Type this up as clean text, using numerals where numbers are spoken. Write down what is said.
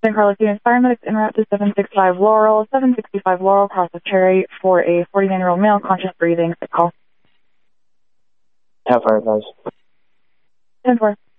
San Carlos Unit Paramedics en route to 765 Laurel, 765 Laurel, cross of Cherry, for a 49-year-old male, conscious breathing. Call. How far, guys? 10-4.